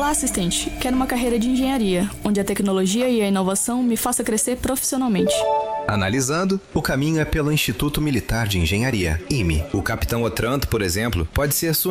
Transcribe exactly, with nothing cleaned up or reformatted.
Olá, assistente. Quero uma carreira de engenharia, onde a tecnologia e a inovação me faça crescer profissionalmente. Analisando, o caminho é pelo Instituto Militar de Engenharia, I M E. O capitão Otranto, por exemplo, pode ser sua